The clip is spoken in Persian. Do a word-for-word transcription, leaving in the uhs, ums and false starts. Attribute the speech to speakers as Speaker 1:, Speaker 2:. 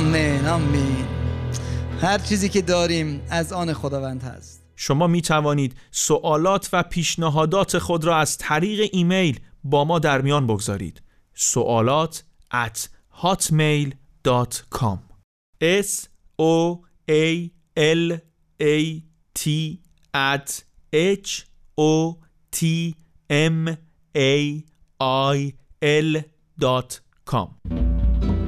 Speaker 1: آمین آمین. هر چیزی که داریم از آن خداوند هست.
Speaker 2: شما می توانید سوالات و پیشنهادات خود را از طریق ایمیل با ما در میان بگذارید. سوالات at hotmail dot com s o a l a t at h o t m a i l dot com